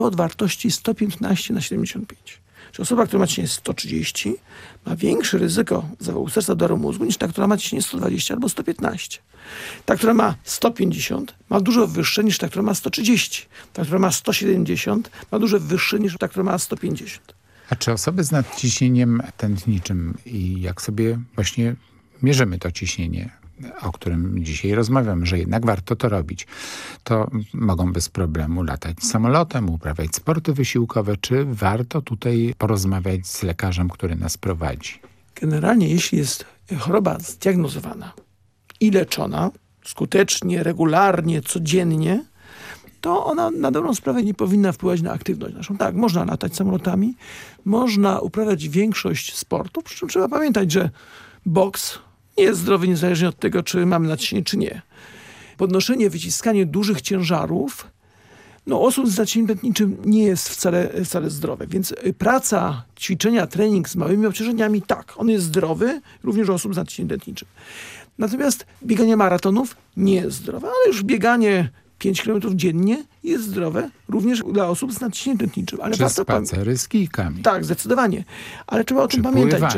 od wartości 115/75. Czyli osoba, która ma ciśnienie 130, ma większe ryzyko zawału serca, udaru mózgu niż ta, która ma ciśnienie 120 albo 115. Ta, która ma 150, ma dużo wyższe niż ta, która ma 130. Ta, która ma 170, ma dużo wyższe niż ta, która ma 150. A czy osoby z nadciśnieniem tętniczym i jak sobie właśnie mierzymy to ciśnienie, o którym dzisiaj rozmawiamy, że jednak warto to robić, to mogą bez problemu latać samolotem, uprawiać sporty wysiłkowe, czy warto tutaj porozmawiać z lekarzem, który nas prowadzi? Generalnie, jeśli jest choroba zdiagnozowana i leczona skutecznie, regularnie, codziennie, to ona na dobrą sprawę nie powinna wpływać na aktywność naszą. Tak, można latać samolotami, można uprawiać większość sportów, przy czym trzeba pamiętać, że boks nie jest zdrowy niezależnie od tego, czy mamy nadciśnienie, czy nie. Podnoszenie, wyciskanie dużych ciężarów osób z nadciśnieniem tętniczym nie jest wcale zdrowe. Więc praca, ćwiczenia, trening z małymi obciążeniami, tak, on jest zdrowy, również u osób z nadciśnieniem tętniczym. Natomiast bieganie maratonów nie jest zdrowe, ale już bieganie 5 km dziennie jest zdrowe również dla osób z nadciśnieniem tętniczym. Ale czy spacery z kijkami. Tak, zdecydowanie. Ale trzeba o tym pamiętać,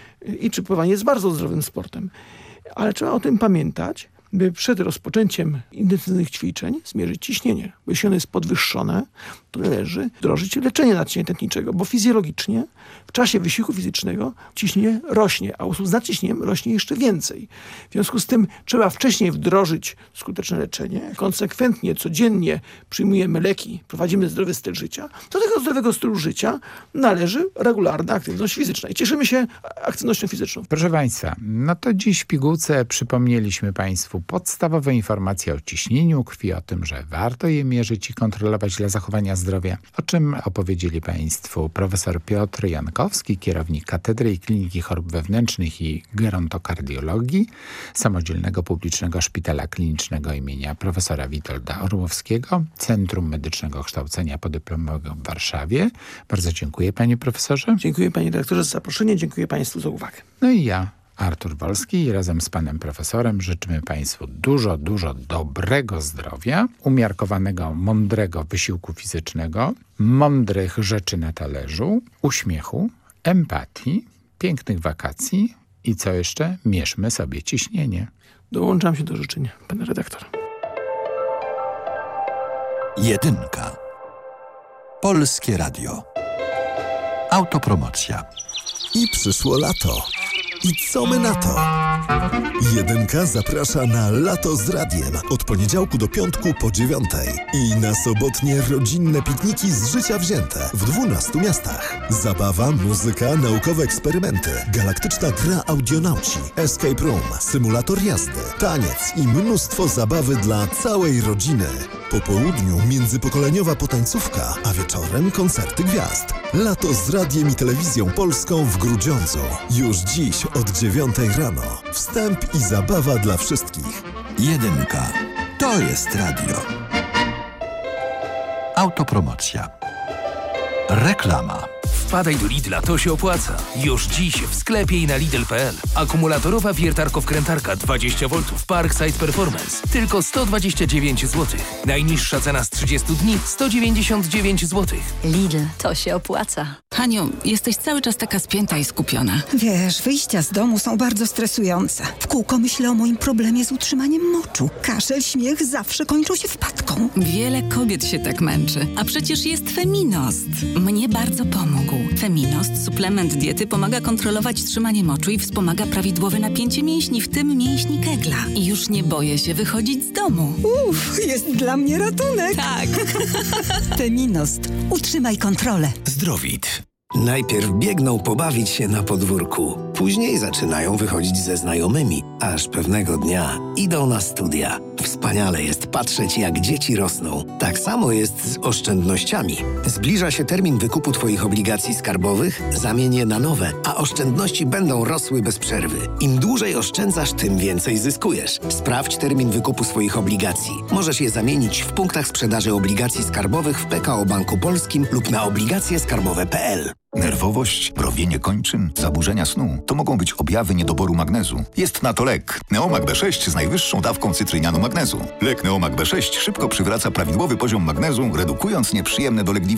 czy pływanie jest bardzo zdrowym sportem. Ale trzeba o tym pamiętać, by przed rozpoczęciem intensywnych ćwiczeń zmierzyć ciśnienie. Bo jeśli ono jest podwyższone, to należy wdrożyć leczenie nadciśnienia tętniczego, bo fizjologicznie w czasie wysiłku fizycznego ciśnienie rośnie, a u osób z nadciśnieniem rośnie jeszcze więcej. W związku z tym trzeba wcześniej wdrożyć skuteczne leczenie. Konsekwentnie, codziennie przyjmujemy leki, prowadzimy zdrowy styl życia. Do tego zdrowego stylu życia należy regularna aktywność fizyczna. I cieszymy się aktywnością fizyczną. Proszę Państwa, to dziś w pigułce przypomnieliśmy Państwu podstawowe informacje o ciśnieniu krwi, o tym, że warto je mierzyć i kontrolować dla zachowania zdrowia, o czym opowiedzieli Państwu profesor Piotr Jankowski, kierownik Katedry i Kliniki Chorób Wewnętrznych i Gerontokardiologii Samodzielnego Publicznego Szpitala Klinicznego imienia profesora Witolda Orłowskiego, Centrum Medycznego Kształcenia Podyplomowego w Warszawie. Bardzo dziękuję, panie profesorze. Dziękuję, panie dyrektorze, za zaproszenie. Dziękuję państwu za uwagę. No i ja, Artur Wolski, i razem z panem profesorem życzymy państwu dużo dobrego zdrowia, umiarkowanego, mądrego wysiłku fizycznego, mądrych rzeczy na talerzu, uśmiechu, empatii, pięknych wakacji i co jeszcze? Mierzmy sobie ciśnienie. Dołączam się do życzeń, pan redaktor. Jedynka. Polskie Radio. Autopromocja. I przyszło lato. I co my na to? Jedynka zaprasza na Lato z Radiem od poniedziałku do piątku po 9:00 i na sobotnie rodzinne pikniki z życia wzięte w 12 miastach. Zabawa, muzyka, naukowe eksperymenty, galaktyczna gra audionauci, escape room, symulator jazdy, taniec i mnóstwo zabawy dla całej rodziny. Po południu międzypokoleniowa potańcówka, a wieczorem koncerty gwiazd. Lato z Radiem i Telewizją Polską w Grudziądzu. Już dziś od 9:00 rano. Wstęp i zabawa dla wszystkich. Jedynka. To jest radio. Autopromocja. Reklama. Wpadaj do Lidla, to się opłaca. Już dziś w sklepie i na Lidl.pl. Akumulatorowa wiertarko-wkrętarka 20 V Parkside Performance. Tylko 129 zł. Najniższa cena z 30 dni 199 zł. Lidl, to się opłaca. Haniu, jesteś cały czas taka spięta i skupiona. Wiesz, wyjścia z domu są bardzo stresujące. W kółko myślę o moim problemie z utrzymaniem moczu. Kaszel, śmiech zawsze kończą się wpadką. Wiele kobiet się tak męczy. A przecież jest Feminost. Mnie bardzo pomógł. Feminost, suplement diety, pomaga kontrolować trzymanie moczu i wspomaga prawidłowe napięcie mięśni, w tym mięśni Kegla. I już nie boję się wychodzić z domu. Jest dla mnie ratunek. Tak. Feminost. Utrzymaj kontrolę. Zdrowit. Najpierw biegną pobawić się na podwórku. Później zaczynają wychodzić ze znajomymi. Aż pewnego dnia idą na studia. Wspaniale jest patrzeć, jak dzieci rosną. Tak samo jest z oszczędnościami. Zbliża się termin wykupu Twoich obligacji skarbowych, zamień je na nowe, a oszczędności będą rosły bez przerwy. Im dłużej oszczędzasz, tym więcej zyskujesz. Sprawdź termin wykupu swoich obligacji. Możesz je zamienić w punktach sprzedaży obligacji skarbowych w PKO Banku Polskim lub na obligacjeskarbowe.pl. Nerwowość, mrowienie kończyn, zaburzenia snu to mogą być objawy niedoboru magnezu. Jest na to lek. Neomag B6 z najwyższą dawką cytrynianu magnezu. Lek Neomag B6 szybko przywraca prawidłowy poziom magnezu, redukując nieprzyjemne dolegliwości.